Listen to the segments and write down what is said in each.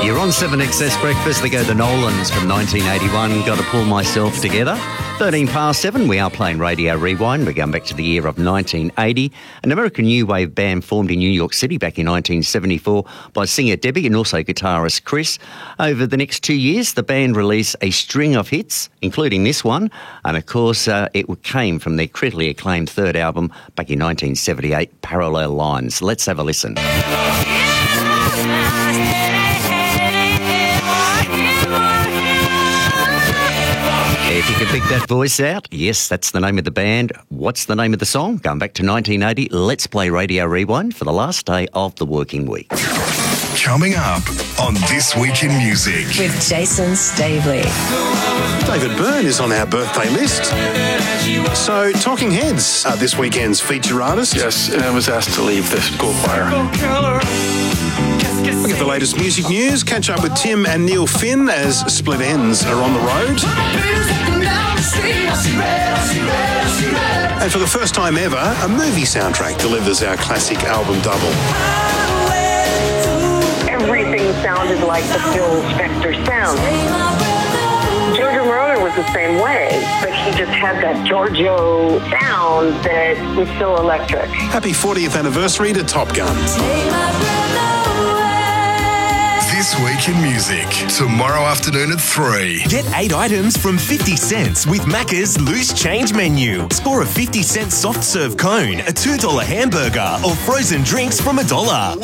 You're on 7XS Breakfast. They go the Nolans from 1981. Got to pull myself together. 13 past 7. We are playing Radio Rewind. We're going back to the year of 1980. An American new wave band formed in New York City back in 1974 by singer Debbie and also guitarist Chris. Over the next 2 years, the band released a string of hits, including this one. And of course, it came from their critically acclaimed third album back in 1978, Parallel Lines. Let's have a listen. If you can pick that voice out, yes, that's the name of the band. What's the name of the song? Going back to 1980, let's play Radio Rewind for the last day of the working week. Coming up on This Week in Music. With Jason Staveley. David Byrne is on our birthday list. So, Talking Heads are this weekend's feature artist. Yes, and I was asked to leave the school choir. Look at the latest music news. Catch up with Tim and Neil Finn as Split Ends are on the road. And for the first time ever, a movie soundtrack delivers our classic album double. Everything sounded like the Phil Spector sound. Giorgio Moroder was the same way, but he just had that Giorgio sound that was so electric. Happy 40th anniversary to Top Gun. This Week in Music, tomorrow afternoon at 3. Get 8 items from 50 cents with Macca's Loose Change menu. Score a 50-cent soft serve cone, a $2 hamburger, or frozen drinks from $1.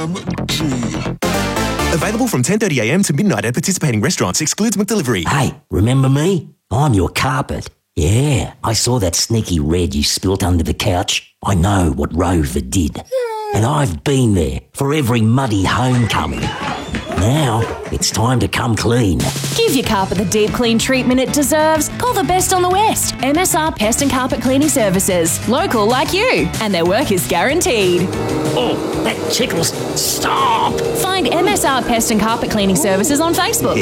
Available from 10:30am to midnight at participating restaurants. Excludes McDelivery. Hey, remember me? I'm your carpet. Yeah, I saw that sneaky red you spilt under the couch. I know what Rover did. And I've been there for every muddy homecoming. Now, it's time to come clean. Give your carpet the deep clean treatment it deserves. Call the best on the West. MSR Pest and Carpet Cleaning Services. Local like you. And their work is guaranteed. Oh, that tickles. Stop! Find MSR Pest and Carpet Cleaning Services on Facebook.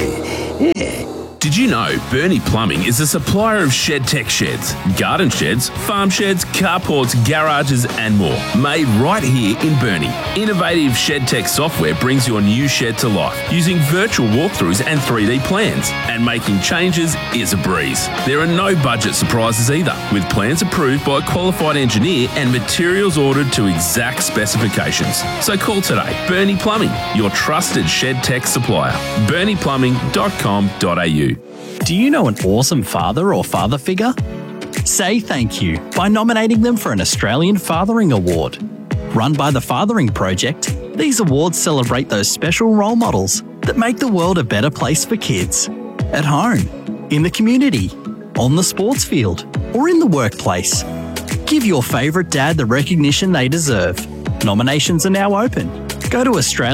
Did you know Bernie Plumbing is a supplier of shed tech sheds, garden sheds, farm sheds, carports, garages and more, made right here in Bernie. Innovative shed tech software brings your new shed to life using virtual walkthroughs and 3D plans, and making changes is a breeze. There are no budget surprises either, with plans approved by a qualified engineer and materials ordered to exact specifications. So call today. Bernie Plumbing, your trusted shed tech supplier. bernieplumbing.com.au. Do you know an awesome father or father figure? Say thank you by nominating them for an Australian Fathering Award. Run by the Fathering Project, these awards celebrate those special role models that make the world a better place for kids. At home, in the community, on the sports field, or in the workplace. Give your favourite dad the recognition they deserve. Nominations are now open. Go to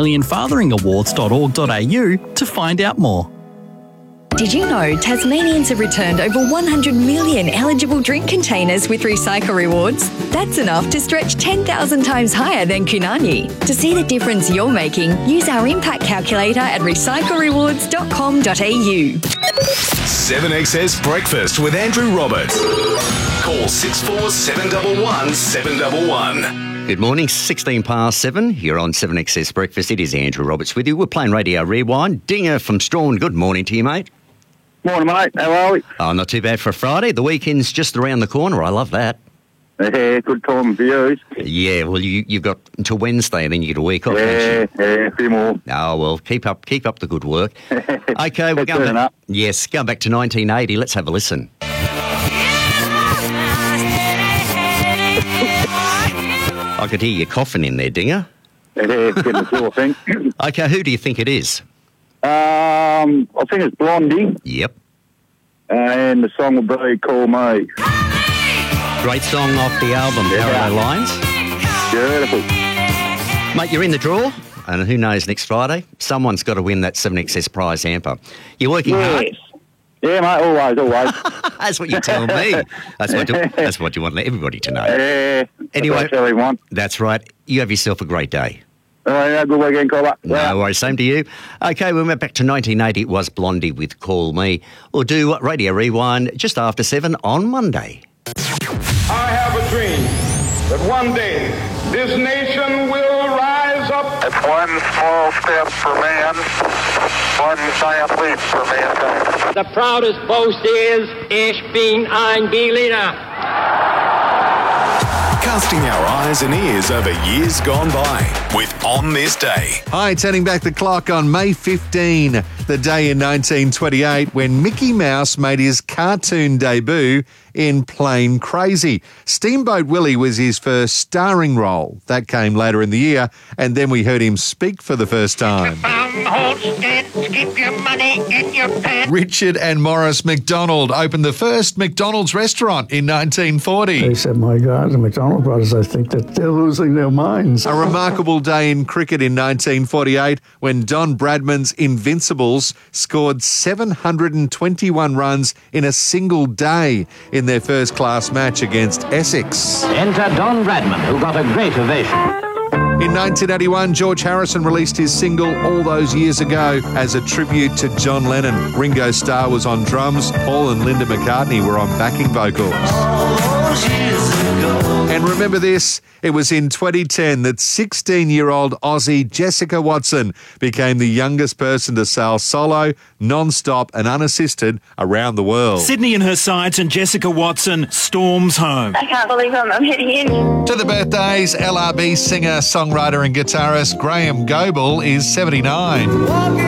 australianfatheringawards.org.au to find out more. Did you know Tasmanians have returned over 100 million eligible drink containers with Recycle Rewards? That's enough to stretch 10,000 times higher than Kunani. To see the difference you're making, use our impact calculator at recyclerewards.com.au. 7XS Breakfast with Andrew Roberts. Call 6471 711. Good morning, 16 past 7. You're on 7XS Breakfast. It is Andrew Roberts with you. We're playing Radio Rewind. Dinger from Strawn. Good morning to you, mate. Morning, mate. How are we? Oh, not too bad for a Friday. The weekend's just around the corner. I love that. Yeah, good time for you. Yeah, well, you've got until Wednesday and then you get a week off. Yeah, a few more. Oh, well, keep up the good work. Okay, we're going back. Yes, going back to 1980. Let's have a listen. I could hear you coughing in there, Dinger. Yeah, getting the sore thing. Okay, who do you think it is? I think it's Blondie. Yep. And the song will be Call Me. Great song off the album, Parallel Lines. Beautiful. Mate, you're in the draw, and who knows, next Friday, someone's got to win that 7XS prize hamper. You're working hard. Yeah, mate, always. That's what you tell me. That's what you want everybody to know. Yeah. Anyway, everyone. That's right. You have yourself a great day. All right, good weekend, caller. No worries, same to you. Okay, we went back to 1980. It was Blondie with Call Me. We'll do Radio Rewind just after 7 on Monday. I have a dream that one day this nation will rise up It's one small step for man, one giant leap for mankind. The proudest boast is, Ich bin ein Berliner. Casting our eyes and ears over years gone by with On This Day. Hi, turning back the clock on May 15, the day in 1928 when Mickey Mouse made his cartoon debut in Plain Crazy. Steamboat Willie was his first starring role. That came later in the year, and then we heard him speak for the first time. Keep your money in your pants. Richard and Morris McDonald opened the first McDonald's restaurant in 1940. They said, my God, the McDonald brothers, I think that they're losing their minds. A remarkable day in cricket in 1948 when Don Bradman's Invincibles scored 721 runs in a single day in their first-class match against Essex. Enter Don Bradman, who got a great ovation. In 1981, George Harrison released his single All Those Years Ago as a tribute to John Lennon. Ringo Starr was on drums, Paul and Linda McCartney were on backing vocals. And remember this, it was in 2010 that 16-year-old Aussie Jessica Watson became the youngest person to sail solo, non-stop and unassisted around the world. Sydney and her sides and Jessica Watson storms home. I can't believe I'm heading in. To the birthdays, LRB singer, songwriter and guitarist Graham Goebel is 79.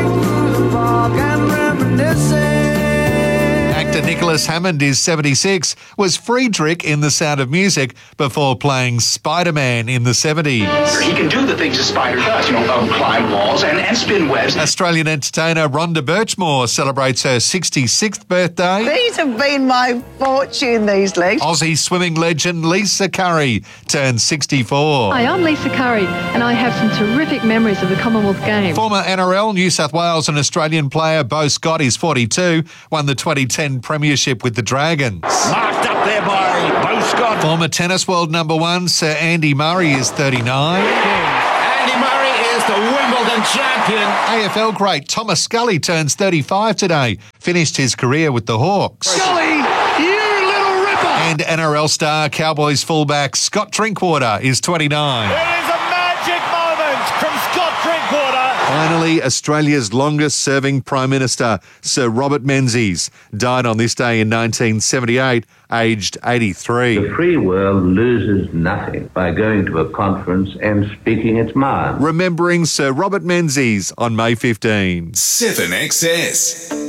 Actor Nicholas Hammond is 76, was Friedrich in The Sound of Music before playing Spider-Man in the 70s. He can do the things a spider does, climb walls and spin webs. Australian entertainer Rhonda Birchmore celebrates her 66th birthday. These have been my fortune, these legs. Aussie swimming legend Lisa Curry turned 64. Hi, I'm Lisa Curry, and I have some terrific memories of the Commonwealth Games. Former NRL, New South Wales and Australian player Beau Scott is 42, won the 2010 premiership with the Dragons. Marked up there by Beau Scott. Former tennis world number one Sir Andy Murray is 39. Andy Murray is the Wimbledon champion. AFL great Thomas Scully turns 35 today. Finished his career with the Hawks. Scully, you little ripper. And NRL star Cowboys fullback Scott Drinkwater is 29. It is a magic moment from Scott Drinkwater. Finally, Australia's longest-serving Prime Minister, Sir Robert Menzies, died on this day in 1978, aged 83. The free world loses nothing by going to a conference and speaking its mind. Remembering Sir Robert Menzies on May 15. 7XS.